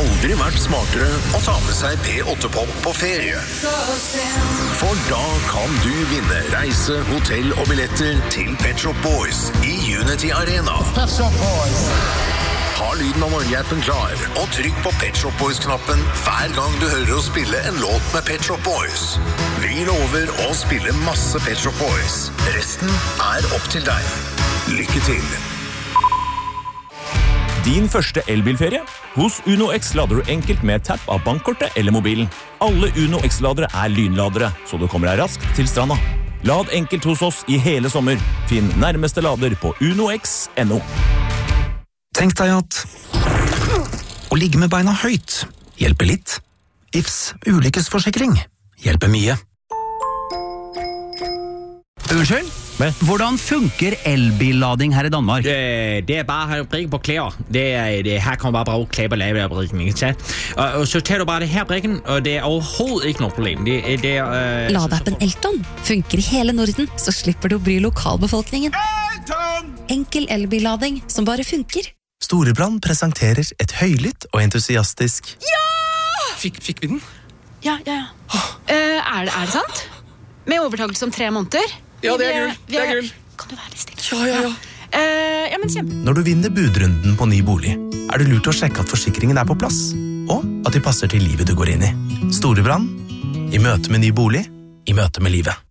aldri vært smartere å ta med seg P8-pop på ferie. For da kan du vinne reise, hotell og billetter til Pet Shop Boys i Unity Arena. Pet Shop Boys. Ha lyden av Norge-appen klar, og trykk på Pet Shop Boys-knappen hver gang du hører å spille en låt med Pet Shop Boys. Vi lover å spille masse Pet Shop Boys. Resten er opp til deg. Lykke til! Din første elbilferie? Hos Uno X lader du enkelt med tapp av bankkortet eller mobilen. Alle Uno X-ladere er lynladere, så du kommer deg raskt til stranda. Lad enkelt hos oss i hele sommer. Finn nærmeste lader på unox.no. Tenk deg at å ligge med beina høyt hjelper litt. Ifs ulykkesforsikring hjelper mye. Unnskyld? Hvordan funker elbillading her i Danmark? Det er bare å brikke på klær. Her kan du bare bruke klær på lavebrikken, ikke sant? Og så tar du bare det her brikken, og det er overhovedet ikke noe problem. Ladappen Elton funker i hele Norden, så slipper du å bry lokalbefolkningen. Enkel elbillading som bare funker. Storebrand presenterer et høylytt og entusiastisk Ja! Fikk vi den? Ja. Er det sant? Med overtakelse om 3 måneder? Ja, det er gull. Kan du være litt stille? Ja. Men kjempe. Når du vinner budrunden på ny bolig, er det lurt å sjekke at forsikringen er på plass, og at de passer til livet du går inn i. Storebrand, i møte med ny bolig, i møte med livet.